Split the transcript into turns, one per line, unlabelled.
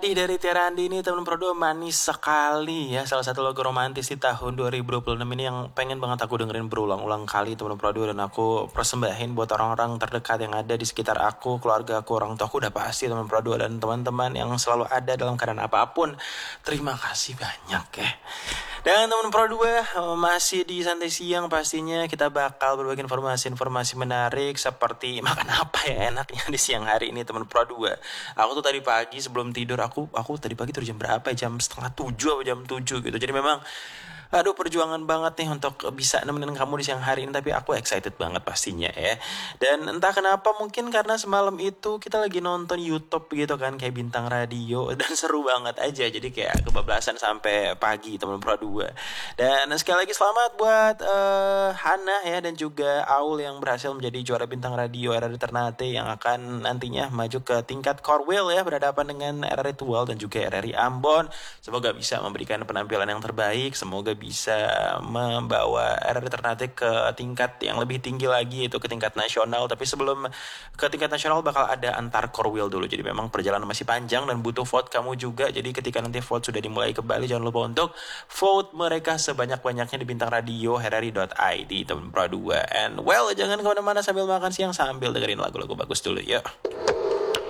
Dari Tiara Andi ini teman Pro 2 manis sekali ya. Salah satu lagu romantis di tahun 2026 ini yang pengen banget aku dengerin berulang-ulang kali teman Pro 2. Dan aku persembahin buat orang-orang terdekat yang ada di sekitar aku, keluarga aku, orang tua aku udah pasti teman Pro 2. Dan teman-teman yang selalu ada dalam keadaan apapun. Terima kasih banyak ya. Dan teman Pro 2 masih di santai siang pastinya kita bakal berbagi informasi-informasi menarik seperti makan apa ya enaknya di siang hari ini teman Pro 2. Aku tuh tadi pagi sebelum tidur aku tadi pagi tuh jam berapa ya? Jam setengah 7 atau jam 7 gitu. Jadi memang aduh perjuangan banget nih untuk bisa nemenin kamu di siang hari ini. Tapi aku excited banget pastinya ya. Dan entah kenapa mungkin karena semalam itu kita lagi nonton YouTube gitu kan. Kayak bintang radio. Dan seru banget aja. Jadi kayak kebablasan sampai pagi teman Pro 2. Dan sekali lagi selamat buat Hana ya. Dan juga Aul yang berhasil menjadi juara bintang radio RRI Ternate. Yang akan nantinya maju ke tingkat Korwil ya. Berhadapan dengan RRI Tual dan juga RRI Ambon. Semoga bisa memberikan penampilan yang terbaik. Semoga bisa membawa RRI Ternate ke tingkat yang lebih tinggi lagi, yaitu ke tingkat nasional. Tapi sebelum ke tingkat nasional bakal ada antar Korwil dulu. Jadi memang perjalanan masih panjang dan butuh vote kamu juga. Jadi ketika nanti vote sudah dimulai kembali, jangan lupa untuk vote mereka sebanyak-banyaknya di bintang radio rri.id teman Pro 2. And well, jangan kemana-mana sambil makan siang, sambil dengerin lagu-lagu bagus dulu yuk.